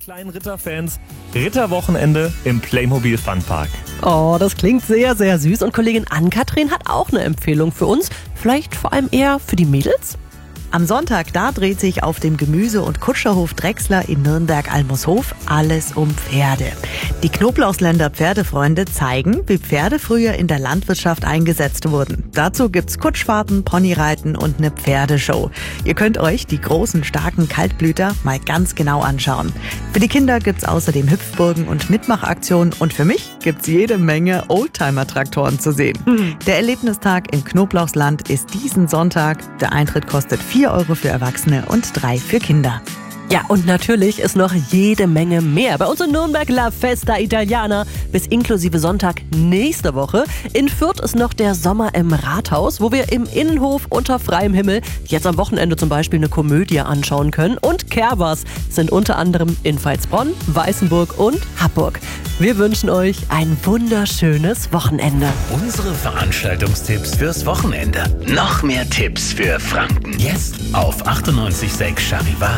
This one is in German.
kleinen Ritterfans, Ritterwochenende im Playmobil Funpark. Oh, das klingt sehr, sehr süß. Und Kollegin Ann-Kathrin hat auch eine Empfehlung für uns. Vielleicht vor allem eher für die Mädels? Am Sonntag, da dreht sich auf dem Gemüse- und Kutscherhof Drechsler in Nürnberg-Almushof alles um Pferde. Die Knoblauchsländer Pferdefreunde zeigen, wie Pferde früher in der Landwirtschaft eingesetzt wurden. Dazu gibt's Kutschfahrten, Ponyreiten und eine Pferdeshow. Ihr könnt euch die großen, starken Kaltblüter mal ganz genau anschauen. Für die Kinder gibt's außerdem Hüpfburgen und Mitmachaktionen und für mich gibt's jede Menge Oldtimer-Traktoren zu sehen. Der Erlebnistag im Knoblauchsland ist diesen Sonntag. Der Eintritt kostet 4 € für Erwachsene und 3 für Kinder. Ja, und natürlich ist noch jede Menge mehr. Bei uns in Nürnberg La Festa Italiana bis inklusive Sonntag nächste Woche. In Fürth ist noch der Sommer im Rathaus, wo wir im Innenhof unter freiem Himmel jetzt am Wochenende zum Beispiel eine Komödie anschauen können. Und Kerbers sind unter anderem in Veitsbronn, Weißenburg und Hamburg. Wir wünschen euch ein wunderschönes Wochenende. Unsere Veranstaltungstipps fürs Wochenende. Noch mehr Tipps für Franken. Jetzt auf 98.6 Charivari.